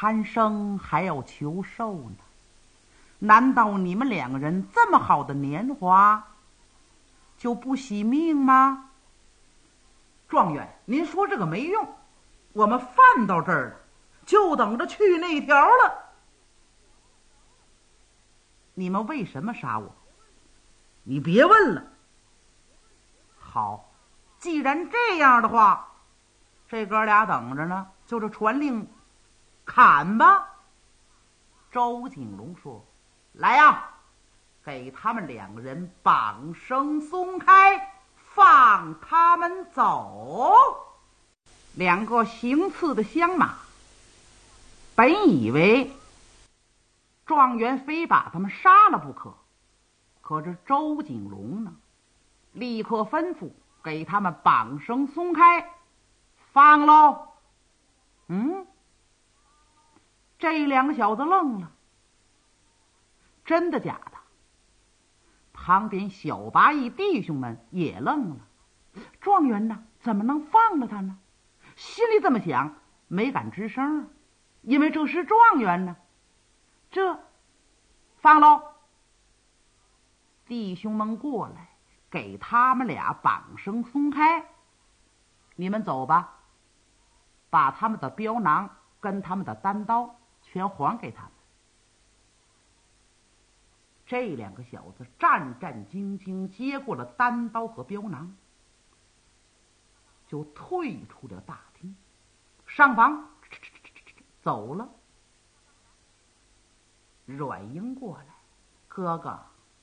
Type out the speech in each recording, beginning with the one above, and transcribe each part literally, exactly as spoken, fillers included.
贪生还要求寿呢？难道你们两个人这么好的年华就不惜命吗？ 状元，您说这个没用，我们犯到这儿了，就等着去那条了。 你们为什么杀我？ 你别问了。 好，既然这样的话，这哥俩等着呢，就是传令砍吧。周景龙说：“来呀，给他们两个人绑绳松开，放他们走。”两个行刺的乡马本以为状元非把他们杀了不可，可是周景龙呢，立刻吩咐给他们绑绳松开，放喽。嗯，这两个小子愣了，真的假的？旁边小八义弟兄们也愣了，状元呢，怎么能放了他呢？心里这么想，没敢吱声啊，因为这是状元呢。这放喽！弟兄们过来，给他们俩绑绳松开。你们走吧，把他们的镖囊跟他们的单刀全还给他们。这两个小子战战兢兢接过了单刀和镖囊，就退出了大厅，上房走了。阮英过来：“哥哥，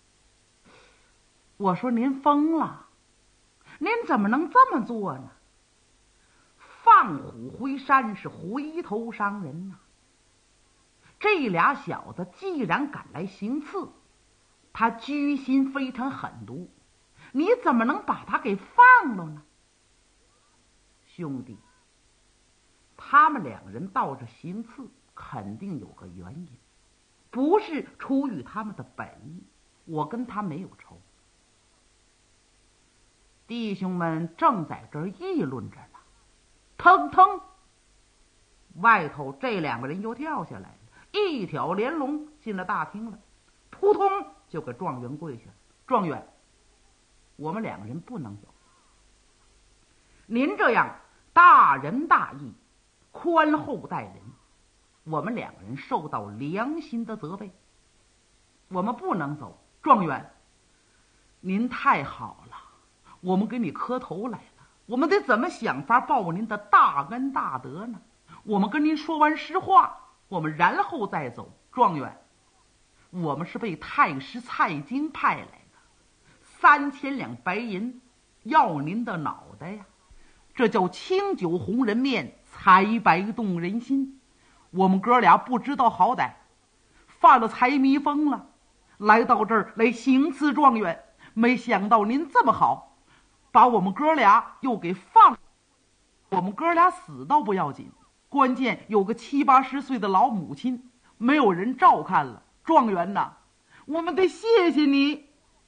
我说您疯了，您怎么能这么做呢？放虎回山是回头伤人呐、啊！这俩小子既然敢来行刺，他居心非常狠毒，你怎么能把他给放了呢？兄弟，他们两人到这行刺，肯定有个原因，不是出于他们的本意，我跟他没有仇。”弟兄们正在这儿议论着呢，腾腾，外头这两个人又掉下来了，一条连龙进了大厅了，扑通就给状元跪下了：“状元，我们两个人不能走，您这样大仁大义，宽厚待人，我们两个人受到良心的责备，我们不能走。状元，您太好了，我们给你磕头来了，我们得怎么想法报您的大恩大德呢？我们跟您说完实话，我们然后再走。状元，我们是被太师蔡京派来的，三千两白银要您的脑袋呀！这叫清酒红人面，财白动人心。我们哥俩不知道好歹，犯了财迷疯了，来到这儿来行刺状元，没想到您这么好，把我们哥俩又给放了。我们哥俩死倒不要紧，关键有个七八十岁的老母亲，没有人照看了。状元呐，我们得谢谢你。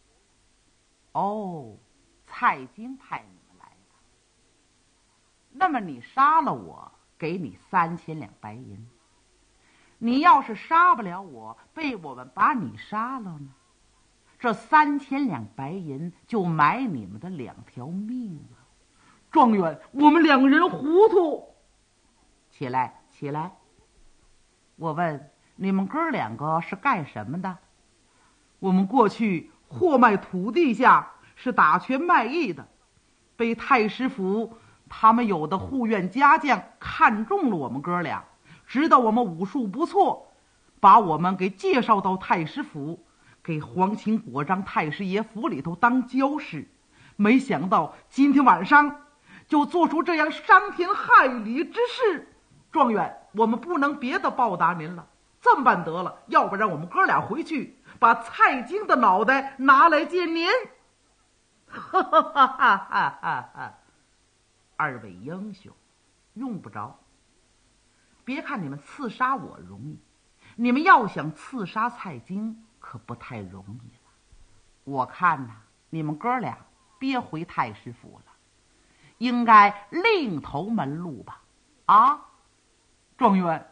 哦，蔡京派你们来的，那么你杀了我，给你三千两白银。你要是杀不了我，被我们把你杀了呢，这三千两白银就买你们的两条命了。状元，我们两个人糊涂。起来，起来。我问你们哥两个是干什么的？我们过去货卖土地下，是打拳卖艺的，被太师府他们有的护院家将看中了我们哥俩，知道我们武术不错，把我们给介绍到太师府，给皇亲国丈太师爷府里头当教师。没想到今天晚上就做出这样伤天害理之事。状元，我们不能别的报答您了，这么办得了，要不然我们哥俩回去把蔡京的脑袋拿来见您。哈哈哈哈哈哈！二位英雄，用不着。别看你们刺杀我容易，你们要想刺杀蔡京可不太容易了。我看呐，你们哥俩别回太师府了，应该另投门路吧？啊，状元，